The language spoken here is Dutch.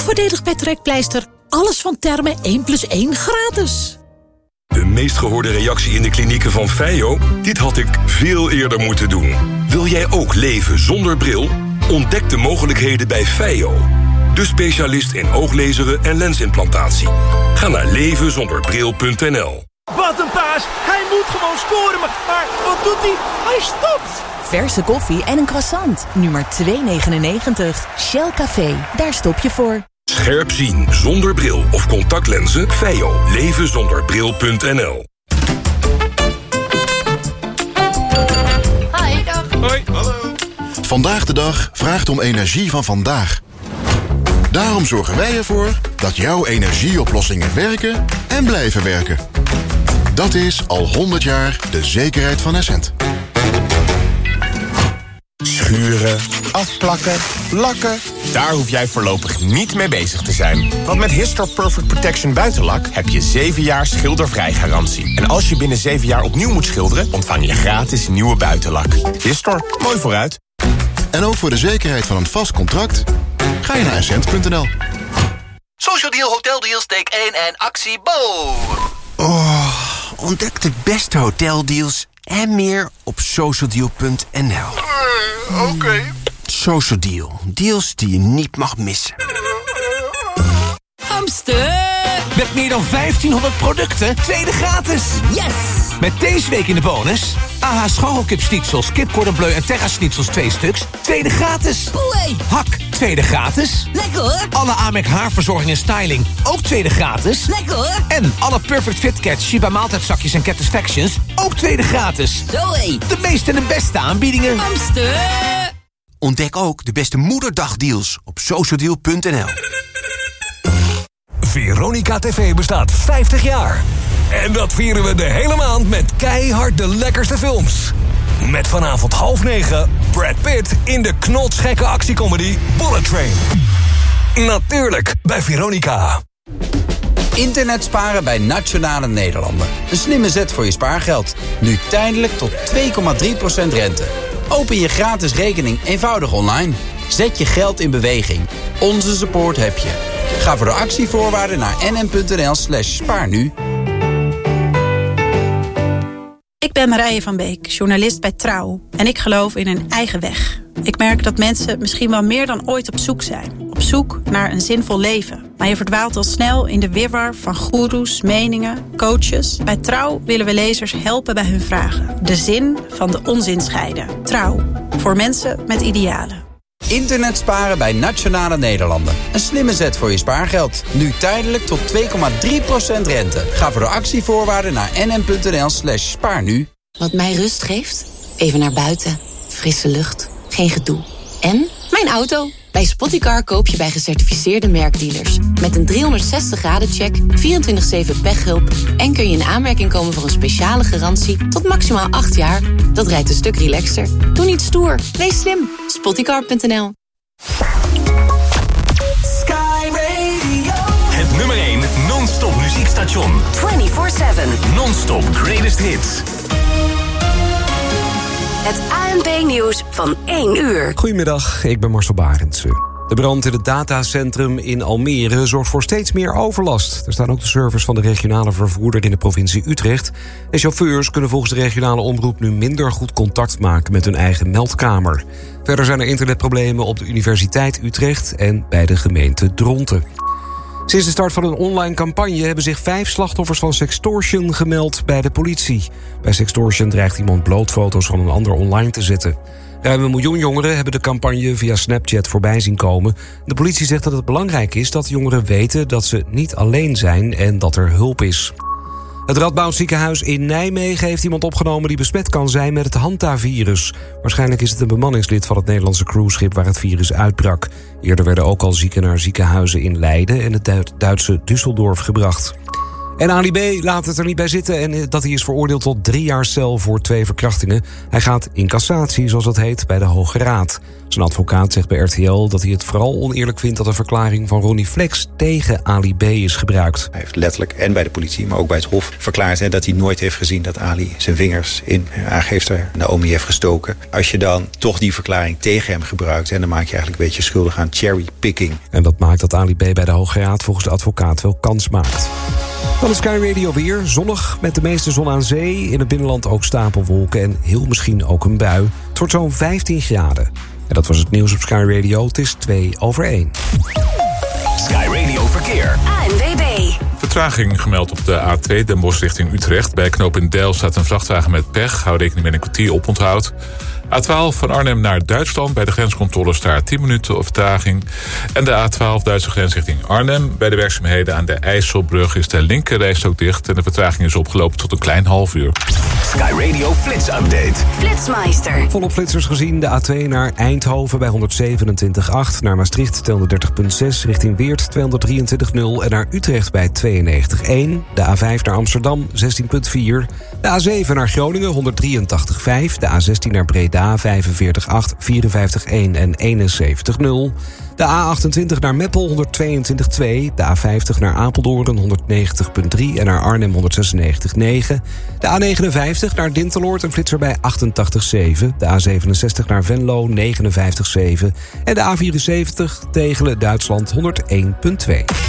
Voordelig bij Trekpleister. Alles van Therme 1+1 gratis. De meest gehoorde reactie in de klinieken van Feio? Dit had ik veel eerder moeten doen. Wil jij ook leven zonder bril? Ontdek de mogelijkheden bij Feio. De specialist in ooglezeren en lensimplantatie. Ga naar levenzonderbril.nl. Wat een paas! Hij moet gewoon scoren, maar wat doet hij? Hij stopt! Verse koffie en een croissant. Nu maar €2,99. Shell Café, daar stop je voor. Scherp zien zonder bril of contactlenzen? Feio. Levenzonderbril.nl. Hoi, dag. Hoi. Hallo. Vandaag de dag vraagt om energie van vandaag. Daarom zorgen wij ervoor dat jouw energieoplossingen werken en blijven werken. Dat is al 100 jaar de zekerheid van Essent. Schuren, afplakken, lakken. Daar hoef jij voorlopig niet mee bezig te zijn. Want met Histor Perfect Protection Buitenlak heb je 7 jaar schildervrij garantie. En als je binnen 7 jaar opnieuw moet schilderen, ontvang je gratis nieuwe buitenlak. Histor, mooi vooruit. En ook voor de zekerheid van een vast contract ga je naar Essent.nl. Social Deal, Hotel Deals, take 1 en actie Bo. Oh, ontdek de beste hoteldeals en meer op socialdeal.nl. Oké. Social Deal. Deals die je niet mag missen. Hamster! Met meer dan 1500 producten, tweede gratis. Yes! Met deze week in de bonus... AH scharrelkipschnitzels, kip cordon bleu en terra schnitzels 2 stuks, tweede gratis. Oei! Hak, tweede gratis. Lekker hoor! Alle Amerk haarverzorging en styling, ook tweede gratis. Lekker hoor! En alle Perfect Fit Cats, Shiba maaltijdzakjes en Satisfactions, ook tweede gratis. Zoé! De meeste en de beste aanbiedingen. Hamster! Ontdek ook de beste moederdagdeals op socialdeal.nl. Veronica TV bestaat 50 jaar. En dat vieren we de hele maand met keihard de lekkerste films. Met vanavond 20:30 Brad Pitt in de knotsgekke actiecomedy Bullet Train. Natuurlijk bij Veronica. Internet sparen bij Nationale Nederlanden. Een slimme zet voor je spaargeld. Nu tijdelijk tot 2,3% rente. Open je gratis rekening eenvoudig online. Zet je geld in beweging. Onze support heb je. Ga voor de actievoorwaarden naar nm.nl/spaarnu. Ik ben Marije van Beek, journalist bij Trouw. En ik geloof in een eigen weg. Ik merk dat mensen misschien wel meer dan ooit op zoek zijn. Op zoek naar een zinvol leven. Maar je verdwaalt al snel in de wirwar van goeroes, meningen, coaches. Bij Trouw willen we lezers helpen bij hun vragen. De zin van de onzin scheiden. Trouw. Voor mensen met idealen. Internet sparen bij Nationale Nederlanden. Een slimme zet voor je spaargeld. Nu tijdelijk tot 2,3% rente. Ga voor de actievoorwaarden naar nm.nl/spaarnu. Wat mij rust geeft? Even naar buiten. Frisse lucht. Geen gedoe. En mijn auto. Bij Spottycar koop je bij gecertificeerde merkdealers. Met een 360-graden-check, 24/7 pechhulp... en kun je in aanmerking komen voor een speciale garantie tot maximaal 8 jaar. Dat rijdt een stuk relaxter. Doe niet stoer. Wees slim. Spottycar.nl. Sky Radio. Het nummer 1 non-stop muziekstation. 24/7. Non-stop greatest hits. Het ANP-nieuws van 1 uur. Goedemiddag, ik ben Marcel Barendse. De brand in het datacentrum in Almere zorgt voor steeds meer overlast. Er staan ook de servers van de regionale vervoerder in de provincie Utrecht. En chauffeurs kunnen volgens de regionale omroep nu minder goed contact maken met hun eigen meldkamer. Verder zijn er internetproblemen op de Universiteit Utrecht en bij de gemeente Dronten. Sinds de start van een online campagne hebben zich 5 slachtoffers van sextortion gemeld bij de politie. Bij sextortion dreigt iemand blootfoto's van een ander online te zetten. Ruim 1 miljoen jongeren hebben de campagne via Snapchat voorbij zien komen. De politie zegt dat het belangrijk is dat jongeren weten dat ze niet alleen zijn en dat er hulp is. Het Radboud ziekenhuis in Nijmegen heeft iemand opgenomen die besmet kan zijn met het Hantavirus. Waarschijnlijk is het een bemanningslid van het Nederlandse cruiseschip waar het virus uitbrak. Eerder werden ook al zieken naar ziekenhuizen in Leiden en het Duitse Düsseldorf gebracht. En Ali B. laat het er niet bij zitten en dat hij is veroordeeld tot 3 jaar cel voor 2 verkrachtingen. Hij gaat in cassatie, zoals dat heet, bij de Hoge Raad. Zijn advocaat zegt bij RTL dat hij het vooral oneerlijk vindt dat de verklaring van Ronnie Flex tegen Ali B. is gebruikt. Hij heeft letterlijk en bij de politie, maar ook bij het Hof verklaard dat hij nooit heeft gezien dat Ali zijn vingers in aangeefster Naomi heeft gestoken. Als je dan toch die verklaring tegen hem gebruikt, en dan maak je eigenlijk een beetje schuldig aan cherrypicking. En dat maakt dat Ali B. bij de Hoge Raad volgens de advocaat wel kans maakt. Dan is Sky Radio weer. Zonnig met de meeste zon aan zee. In het binnenland ook stapelwolken en heel misschien ook een bui. Het wordt zo'n 15 graden. En dat was het nieuws op Sky Radio. Het is 2:01. Sky Radio Verkeer. ANWB. Vertraging gemeld op de A2 Den Bosch richting Utrecht. Bij knooppunt Deil staat een vrachtwagen met pech. Hou rekening met een kwartier oponthoud. A12 van Arnhem naar Duitsland. Bij de grenscontrole staat 10 minuten vertraging. En de A12 Duitse grens richting Arnhem. Bij de werkzaamheden aan de IJsselbrug is de linkerrijstrook dicht. En de vertraging is opgelopen tot een klein half uur. Sky Radio Flits Update. Flitsmeister. Volop flitsers gezien. De A2 naar Eindhoven bij 127,8. Naar Maastricht 230,6. Richting Weert 223,0. En naar Utrecht bij 92,1. De A5 naar Amsterdam 16,4. De A7 naar Groningen 183,5. De A16 naar Breda 45,8, 54,1 en 71,0. De A28 naar Meppel 122,2. De A50 naar Apeldoorn 190,3 en naar Arnhem 196,9. De A59 naar Dinteloord een flitser bij 88,7. De A67 naar Venlo 59,7. En de A74 Tegelen Duitsland 101,2.